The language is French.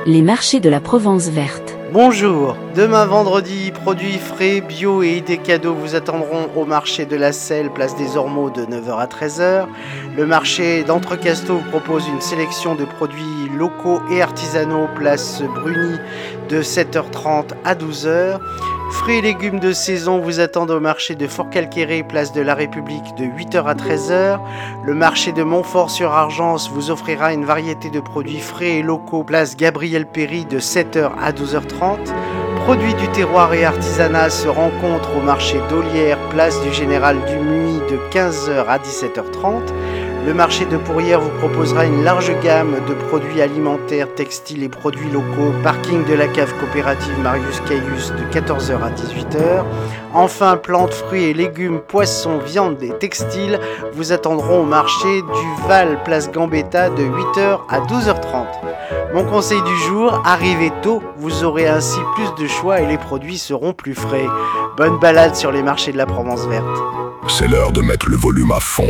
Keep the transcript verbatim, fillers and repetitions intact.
Les marchés de la Provence verte. Bonjour, demain vendredi, produits frais, bio et idées cadeaux vous attendront au marché de la Selle, place des Ormeaux de neuf heures à treize heures. Le marché d'Entrecasteaux vous propose une sélection de produits locaux et artisanaux, place Bruni de sept heures trente à douze heures. Fruits et légumes de saison vous attendent au marché de Fort-Calquéré, place de la République de huit heures à treize heures. Le marché de Montfort-sur-Argence vous offrira une variété de produits frais et locaux, place Gabriel Péry de sept heures à douze heures trente. Produits du terroir et artisanat se rencontrent au marché d'Olière, place du Général Dumuy de quinze heures à dix-sept heures trente. Le marché de Pourrières vous proposera une large gamme de produits alimentaires, textiles et produits locaux. Parking de la cave coopérative Marius Caillus de quatorze heures à dix-huit heures. Enfin, plantes, fruits et légumes, poissons, viandes et textiles vous attendront au marché du Val, place Gambetta de huit heures à douze heures trente. Mon conseil du jour, arrivez tôt, vous aurez ainsi plus de choix et les produits seront plus frais. Bonne balade sur les marchés de la Provence verte. C'est l'heure de mettre le volume à fond.